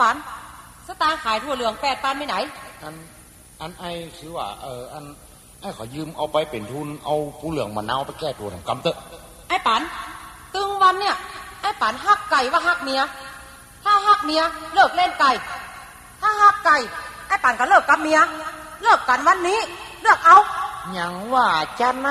ปานสตางค์ขายทั่วเหลือง8 ปานไม่ไหนอันไอ้คือว่าอันไอ้ขอยืมเอาไปเป็นทุนเอาปูเหลืองมะนาวไปแก้ตัวทำกำเตอะไอ้ปานตึงวันเนี่ยไอ้ปานฮักไก่ว่าฮักเมียถ้าฮักเมียเลิกเล่นไก่ถ้าฮักไก่ไอ้ปานก็เลิกกับเมียเลิกกันวันนี้เลิกเอาอย่างว่าจันนะ